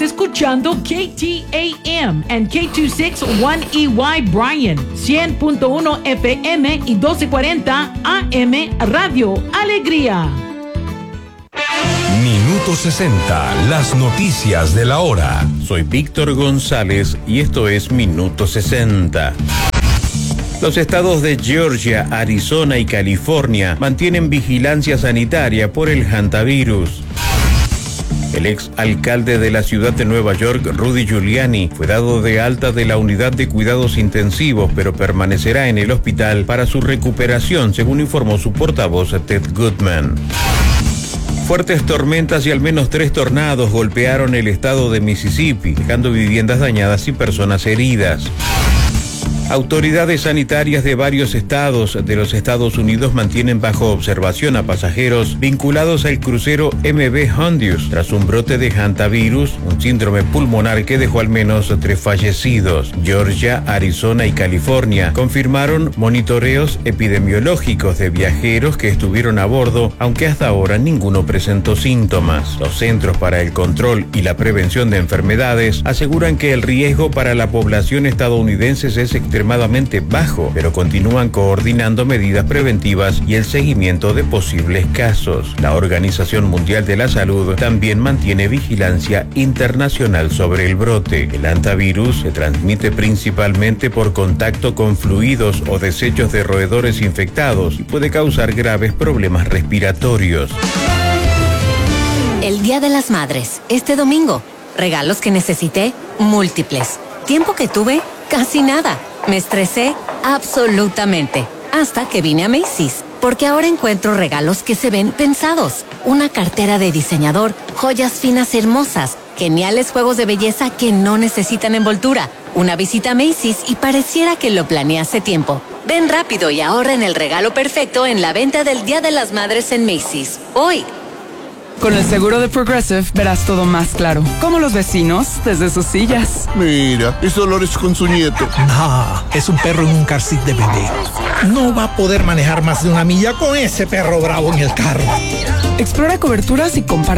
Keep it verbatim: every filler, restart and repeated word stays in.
escuchando K T A M and K dos sesenta y uno E Y Bryan, cien punto uno F M y doce cuarenta A M Radio Alegría. Minuto sesenta, las noticias de la hora. Soy Víctor González y esto es Minuto sesenta. Los estados de Georgia, Arizona y California mantienen vigilancia sanitaria por el hantavirus. El ex alcalde de la ciudad de Nueva York, Rudy Giuliani, fue dado de alta de la unidad de cuidados intensivos, pero permanecerá en el hospital para su recuperación, según informó su portavoz Ted Goodman. Fuertes tormentas y al menos tres tornados golpearon el estado de Mississippi, dejando viviendas dañadas y personas heridas. Autoridades sanitarias de varios estados de los Estados Unidos mantienen bajo observación a pasajeros vinculados al crucero M V Hondius tras un brote de hantavirus, un síndrome pulmonar que dejó al menos tres fallecidos. Georgia, Arizona y California confirmaron monitoreos epidemiológicos de viajeros que estuvieron a bordo, aunque hasta ahora ninguno presentó síntomas. Los Centros para el Control y la Prevención de Enfermedades aseguran que el riesgo para la población estadounidense es extremadamente extremadamente bajo, pero continúan coordinando medidas preventivas y el seguimiento de posibles casos. La Organización Mundial de la Salud también mantiene vigilancia internacional sobre el brote. El hantavirus se transmite principalmente por contacto con fluidos o desechos de roedores infectados y puede causar graves problemas respiratorios. El Día de las Madres, este domingo. Regalos que necesité, múltiples. Tiempo que tuve, casi nada. Me estresé absolutamente, hasta que vine a Macy's, porque ahora encuentro regalos que se ven pensados. Una cartera de diseñador, joyas finas hermosas, geniales juegos de belleza que no necesitan envoltura, una visita a Macy's y pareciera que lo planeé hace tiempo. Ven rápido y ahorra en el regalo perfecto en la venta del Día de las Madres en Macy's. Hoy. Con el seguro de Progressive verás todo más claro, como los vecinos desde sus sillas. Mira, es Dolores con su nieto. No, es un perro en un car seat de bebé. No va a poder manejar más de una milla con ese perro bravo en el carro. Explora coberturas y compara